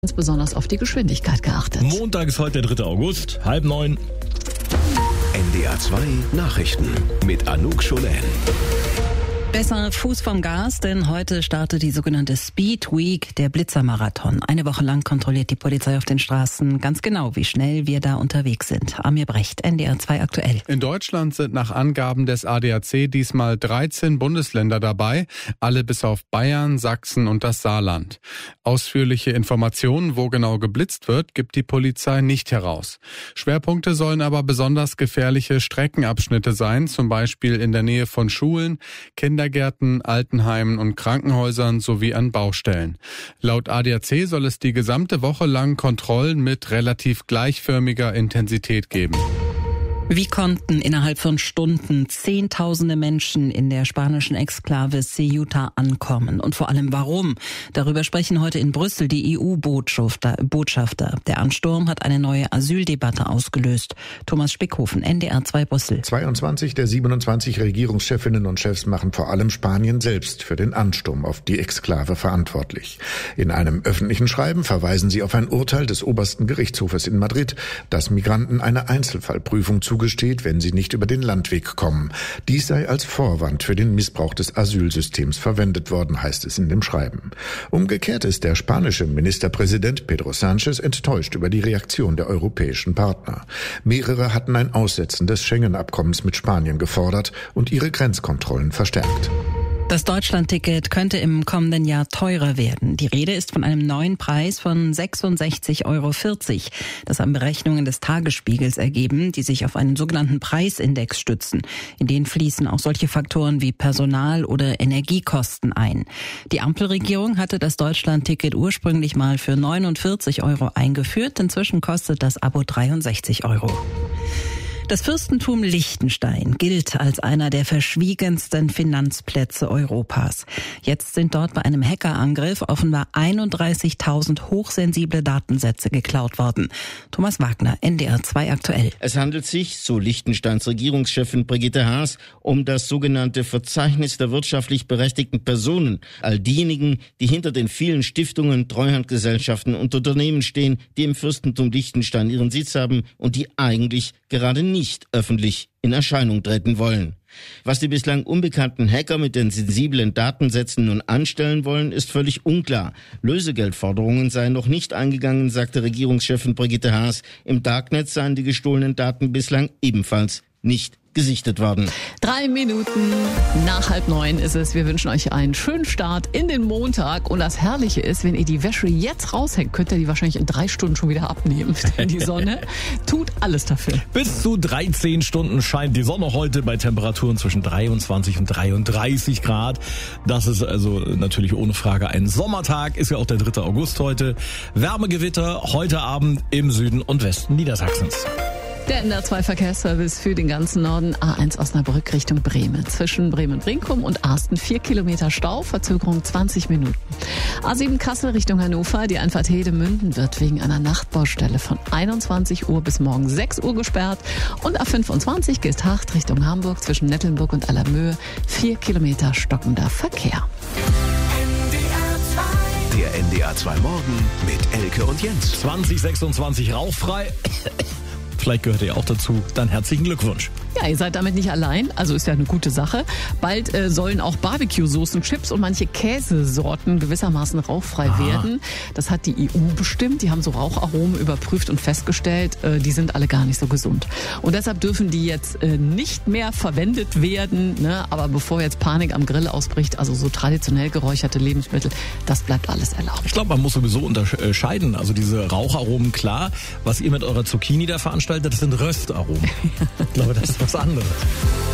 ganz besonders auf die Geschwindigkeit geachtet. Montag ist heute der 3. August, 8:30. NDR 2 Nachrichten mit Anouk Scholen. Besser Fuß vom Gas, denn heute startet die sogenannte Speed Week, der Blitzermarathon. Eine Woche lang kontrolliert die Polizei auf den Straßen ganz genau, wie schnell wir da unterwegs sind. Amir Brecht, NDR 2 aktuell. In Deutschland sind nach Angaben des ADAC diesmal 13 Bundesländer dabei, alle bis auf Bayern, Sachsen und das Saarland. Ausführliche Informationen, wo genau geblitzt wird, gibt die Polizei nicht heraus. Schwerpunkte sollen aber besonders gefährliche Streckenabschnitte sein, zum Beispiel in der Nähe von Schulen, Kindergärten, Altenheimen und Krankenhäusern sowie an Baustellen. Laut ADAC soll es die gesamte Woche lang Kontrollen mit relativ gleichförmiger Intensität geben. Wie konnten innerhalb von Stunden Zehntausende Menschen in der spanischen Exklave Ceuta ankommen? Und vor allem warum? Darüber sprechen heute in Brüssel die EU-Botschafter. Der Ansturm hat eine neue Asyldebatte ausgelöst. Thomas Spickhofen, NDR 2 Brüssel. 22 der 27 Regierungschefinnen und Chefs machen vor allem Spanien selbst für den Ansturm auf die Exklave verantwortlich. In einem öffentlichen Schreiben verweisen sie auf ein Urteil des obersten Gerichtshofes in Madrid, das Migranten eine Einzelfallprüfung zugesteht, wenn sie nicht über den Landweg kommen. Dies sei als Vorwand für den Missbrauch des Asylsystems verwendet worden, heißt es in dem Schreiben. Umgekehrt ist der spanische Ministerpräsident Pedro Sánchez enttäuscht über die Reaktion der europäischen Partner. Mehrere hatten ein Aussetzen des Schengen-Abkommens mit Spanien gefordert und ihre Grenzkontrollen verstärkt. Das Deutschlandticket könnte im kommenden Jahr teurer werden. Die Rede ist von einem neuen Preis von 66,40 €. Das haben Berechnungen des Tagesspiegels ergeben, die sich auf einen sogenannten Preisindex stützen. In den fließen auch solche Faktoren wie Personal- oder Energiekosten ein. Die Ampelregierung hatte das Deutschlandticket ursprünglich mal für 49 € eingeführt. Inzwischen kostet das Abo 63 €. Das Fürstentum Liechtenstein gilt als einer der verschwiegensten Finanzplätze Europas. Jetzt sind dort bei einem Hackerangriff offenbar 31.000 hochsensible Datensätze geklaut worden. Thomas Wagner, NDR 2 aktuell. Es handelt sich, so Liechtensteins Regierungschefin Brigitte Haas, um das sogenannte Verzeichnis der wirtschaftlich berechtigten Personen. All diejenigen, die hinter den vielen Stiftungen, Treuhandgesellschaften und Unternehmen stehen, die im Fürstentum Liechtenstein ihren Sitz haben und die eigentlich gerade nicht öffentlich in Erscheinung treten wollen. Was die bislang unbekannten Hacker mit den sensiblen Datensätzen nun anstellen wollen, ist völlig unklar. Lösegeldforderungen seien noch nicht eingegangen, sagte Regierungschefin Brigitte Haas. Im Darknet seien die gestohlenen Daten bislang ebenfalls nicht gesichtet worden. 3 Minuten nach 8:30 ist es. Wir wünschen euch einen schönen Start in den Montag. Und das Herrliche ist, wenn ihr die Wäsche jetzt raushängt, könnt ihr die wahrscheinlich in 3 Stunden schon wieder abnehmen. Denn die Sonne tut alles dafür. Bis zu 13 Stunden scheint die Sonne heute bei Temperaturen zwischen 23 und 33 Grad. Das ist also natürlich ohne Frage ein Sommertag. Ist ja auch der 3. August heute. Wärmegewitter heute Abend im Süden und Westen Niedersachsens. Der NDR 2 Verkehrsservice für den ganzen Norden. A1 Osnabrück Richtung Bremen. Zwischen Bremen-Brinkum und Arsten 4 Kilometer Stau, Verzögerung 20 Minuten. A7 Kassel Richtung Hannover. Die Einfahrt Hedemünden wird wegen einer Nachtbaustelle von 21 Uhr bis morgen 6 Uhr gesperrt. Und A25 Geesthacht Richtung Hamburg zwischen Nettelnburg und Allermöhe 4 Kilometer stockender Verkehr. Der NDR 2 Morgen mit Elke und Jens. 2026 rauchfrei. Vielleicht gehört ihr auch dazu. Dann herzlichen Glückwunsch. Ja, ihr seid damit nicht allein, also ist ja eine gute Sache. Bald sollen auch Barbecue-Soßen, Chips und manche Käsesorten gewissermaßen rauchfrei werden. Das hat die EU bestimmt. Die haben so Raucharomen überprüft und festgestellt, die sind alle gar nicht so gesund. Und deshalb dürfen die jetzt nicht mehr verwendet werden. Ne? Aber bevor jetzt Panik am Grill ausbricht, also so traditionell geräucherte Lebensmittel, das bleibt alles erlaubt. Ich glaube, man muss sowieso unterscheiden. Also diese Raucharomen, klar. Was ihr mit eurer Zucchini da veranstaltet, das sind Röstaromen. Ich glaube, das ist was anderes.